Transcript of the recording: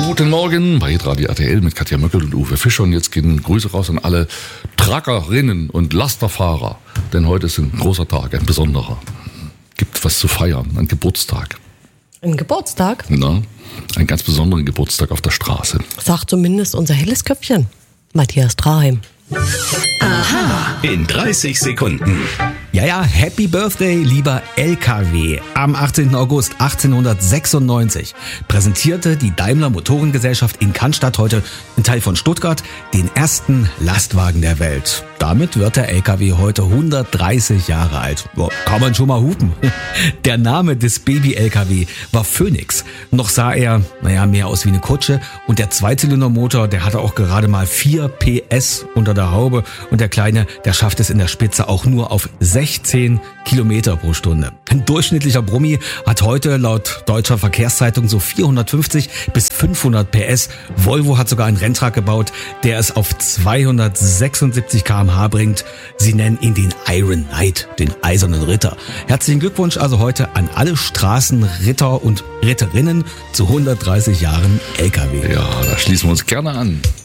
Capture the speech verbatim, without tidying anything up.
Guten Morgen bei Radio R T L mit Katja Möckel und Uwe Fischer. Und jetzt gehen Grüße raus an alle Truckerinnen und Lasterfahrer. Denn heute ist ein großer Tag, ein besonderer. Gibt was zu feiern, ein Geburtstag. Ein Geburtstag? Na, einen ganz besonderen Geburtstag auf der Straße. Sagt zumindest unser helles Köpfchen, Matthias Traheim. Aha, in dreißig Sekunden. Ja, ja, Happy Birthday, lieber L K W. Am achtzehnten August achtzehnhundertsechsundneunzig präsentierte die Daimler Motorengesellschaft in Cannstatt, heute ein Teil von Stuttgart, den ersten Lastwagen der Welt. Damit wird der L K W heute hundertdreißig Jahre alt. Boah, kann man schon mal hupen. Der Name des Baby-L K W war Phoenix. Noch sah er, naja, mehr aus wie eine Kutsche. Und der Zweizylindermotor, der hatte auch gerade mal vier P S unter der Haube. Und der Kleine, der schafft es in der Spitze auch nur auf sechzehn Kilometer pro Stunde. Ein durchschnittlicher Brummi hat heute laut Deutscher Verkehrszeitung so vierhundertfünfzig bis fünfhundert P S. Volvo hat sogar einen Renntruck gebaut, der es auf zweihundertsechsundsiebzig Kilometer pro Stunde bringt. Sie nennen ihn den Iron Knight, den eisernen Ritter. Herzlichen Glückwunsch also heute an alle Straßenritter und Ritterinnen zu hundertdreißig Jahren L K W. Ja, da schließen wir uns gerne an.